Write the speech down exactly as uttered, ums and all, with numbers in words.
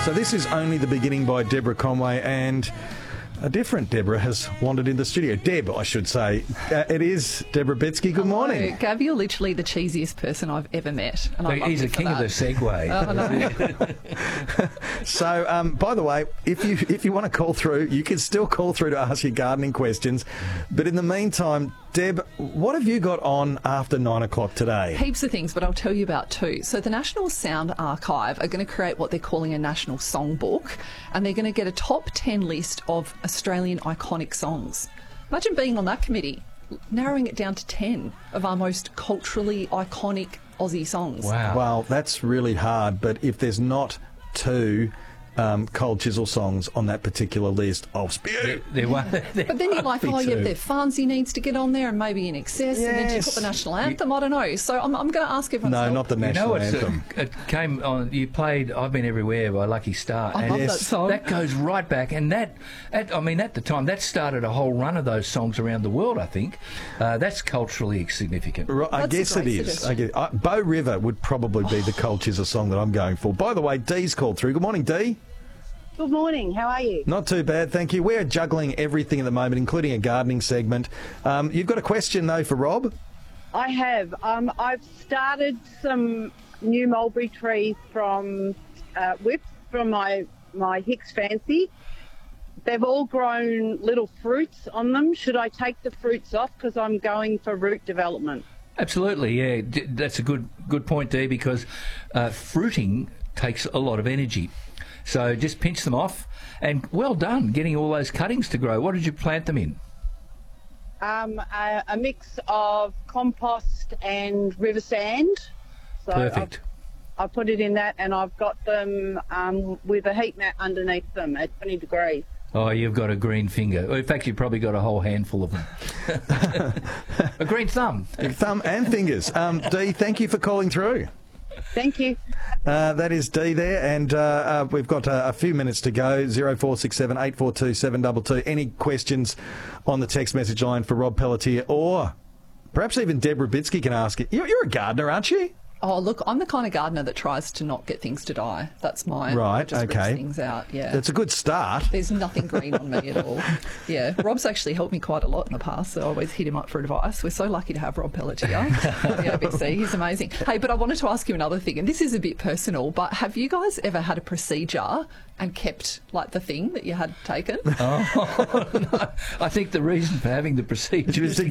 So this is Only the Beginning by Deborah Conway, and a different Deborah has wandered in the studio. Deb, I should say. Uh, it is Deborah Betsky. Good Hello. morning. Gav, you're literally the cheesiest person I've ever met. And I love He's you a for king of that. the segue. Oh, no. So, um, by the way, if you if you want to call through, you can still call through to ask your gardening questions. But in the meantime, Deb, what have you got on after nine o'clock today? Heaps of things, but I'll tell you about two. So the National Sound Archive are going to create what they're calling a national songbook, and they're going to get a top ten list of Australian iconic songs. Imagine being on that committee, narrowing it down to ten of our most culturally iconic Aussie songs. Wow. Well, that's really hard, but if there's not two um, Cold Chisel songs on that particular list, I'll spew. There, there won't, there But then you're like, Me oh, yeah, too. there Fonzie needs to get on there, and maybe In Excess, and then do you put Yes. the national anthem? I don't know. So I'm, I'm going to ask everyone. No, not the You national know, it's, anthem. uh, it came on. You played "I've Been Everywhere" by Lucky Star, I and love Yes. that song. that goes right back. And that, at, I mean, at the time, that started a whole run of those songs around the world. I think uh, that's culturally significant. Right, I That's a guess it great is. suggestion. I guess, uh, Bow River would probably be the Cold Chisel song that I'm going for. By the way, Dee's called through. Good morning, Dee. Good morning. How are you? Not too bad, thank you. We're juggling everything at the moment, including a gardening segment. Um, you've got a question, though, for Rob? I have. Um, I've started some new mulberry trees from uh, whips from my my Hicks Fancy. They've all grown little fruits on them. Should I take the fruits off because I'm going for root development? Absolutely, yeah. D- that's a good good point, Dee, because uh, fruiting takes a lot of energy. So just pinch them off, and well done getting all those cuttings to grow. What did you plant them in? Um, a, a mix of compost and river sand. So Perfect. I've, I put it in that, and I've got them um, with a heat mat underneath them at twenty degrees. Oh, you've got a green finger. In fact, you've probably got a whole handful of them. A green thumb. Thumb and fingers. Um, Dee, thank you for calling through. Thank you. Uh, that is Dee there, and uh, uh, we've got uh, a few minutes to go. zero four six seven eight four two seven two two. Any questions on the text message line for Rob Pelletier, or perhaps even Deborah Bitsky can ask it. You're, you're a gardener, aren't you? Oh, look, I'm the kind of gardener that tries to not get things to die. That's my... Right, I just rip okay. things out, yeah. That's a good start. There's nothing green on me at all. Yeah, Rob's actually helped me quite a lot in the past, so I always hit him up for advice. We're so lucky to have Rob Pelletier on the A B C. He's amazing. Hey, but I wanted to ask you another thing, and this is a bit personal, but have you guys ever had a procedure and kept, like, the thing that you had taken? Oh, no. I think the reason for having the procedure is to